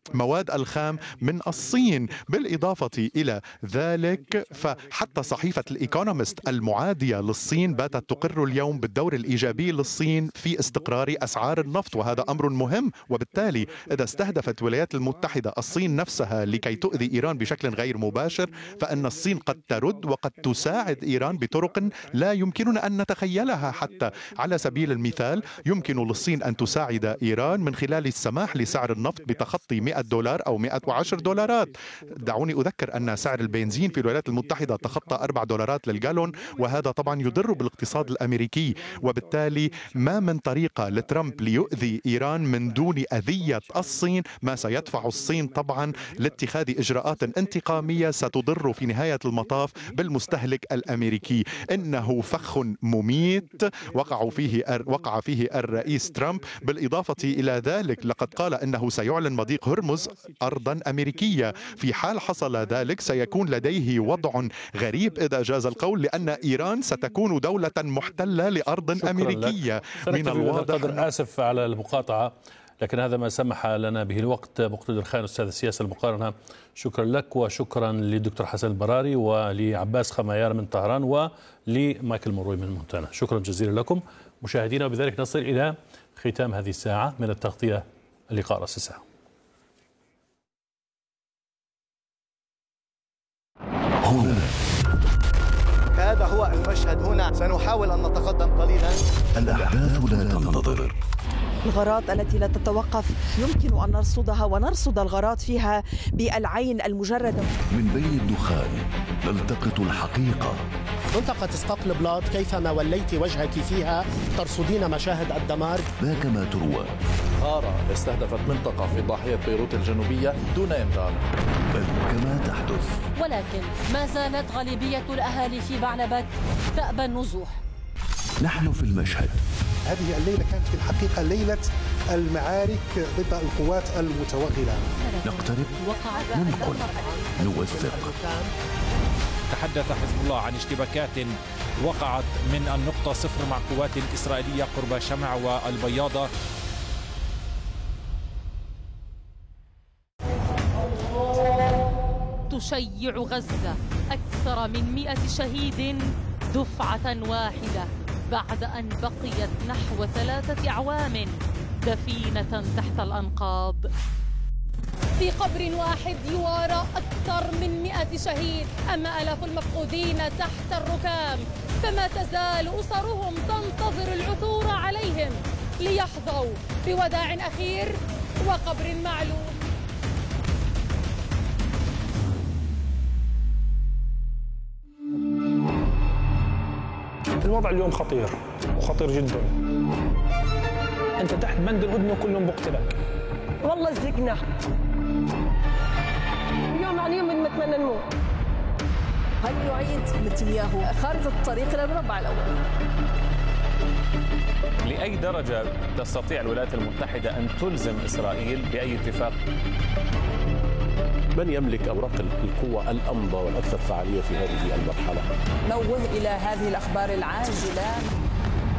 المواد الخام من الصين. بالإضافة إلى ذلك فحتى صحيفة الإيكونومست المعادية للصين باتت تقر اليوم بالدور الإيجابي للصين في استقرار أسعار النفط، وهذا أمر مهم. وبالتالي إذا استهدفت الولايات المتحدة الصين نفسها لكي تؤذي إيران بشكل غير مباشر، فإن الصين قد ترد وقد تساعد إيران بطرق لا يمكننا أن نتخيلها. حتى على سبيل المثال يمكن للصين أن تساعد إيران من خلال السماح لسعر النفط بتخطي $100 أو $110. دعوني أذكر أن سعر البنزين في الولايات المتحدة تخطى $4 للجالون، وهذا طبعا يضر بالاقتصاد الأمريكي. وبالتالي ما من طريقة لترامب ليؤذي إيران من دون أذية الصين، ما سيدفع الصين طبعا لاتخاذ إجراءات انتقامية ستضر في نهاية المطاف بالمستهلك الأمريكي. إنه فخ مميت وقع فيه الرئيس ترامب. بالإضافة إلى ذلك لقد قال إنه سيعلن مضيق هرمز أرضا أمريكية. في حال حصل ذلك سيكون لديه وضع غريب إذا جاز القول، لأن إيران ستكون دولة محتلة لأرض أمريكية. من الواضح آسف على المقاطعة، لكن هذا ما سمح لنا به الوقت. مقتدر خان أستاذ السياسة المقارنة، شكرا لك، وشكرا للدكتور حسن البراري ولعباس خمايار من طهران ولمايكل مروي من مونتانا. شكرا جزيلا لكم مشاهدينا، وبذلك نصل إلى ختام هذه الساعة من التغطية. اللقاء رأس الساعة. هنا هذا هو المشهد. هنا سنحاول أن نتقدم قليلا. الأحداث لا تنتظر. الغارات التي لا تتوقف يمكن أن نرصدها ونرصد الغارات فيها بالعين المجردة. من بين الدخان نلتقط الحقيقة. منطقة اسقاط البلاط كيفما وليت وجهك فيها ترصدين مشاهد الدمار. ذاك ما تروى. غارة استهدفت منطقة في ضاحية بيروت الجنوبية دون إنذار. بل كما تحدث. ولكن ما زالت غالبية الأهالي في بعلبك تأبى النزوح. نحن في المشهد. هذه الليلة كانت في الحقيقة ليلة المعارك ضد القوات المتوغلة. نقترب، ننقل، نوثق. تحدث حزب الله عن اشتباكات وقعت من النقطة 0 مع قوات إسرائيلية قرب شمع والبياضة. تشيع غزة أكثر من 100 شهيد دفعة واحدة بعد أن بقيت نحو 3 أعوام دفينة تحت الأنقاض. في قبر واحد يوارى أكثر من 100 شهيد، أما آلاف المفقودين تحت الركام، فما تزال أسرهم تنتظر العثور عليهم ليحظوا بوداع أخير وقبر معلوم. الوضع اليوم خطير وخطير جدا. انت تحت بند الهدنه وكلهم بقتلك. والله زقنا يوم عن يوم بنتمنى نموت. هل يعيد نتنياهو خارطة الطريق إلى المربع الأول؟ لأي درجة تستطيع الولايات المتحدة أن تلزم إسرائيل بأي اتفاق؟ من يملك أوراق القوة الأمضى والأكثر فعالية في هذه المرحلة؟ نوه إلى هذه الأخبار العاجلة.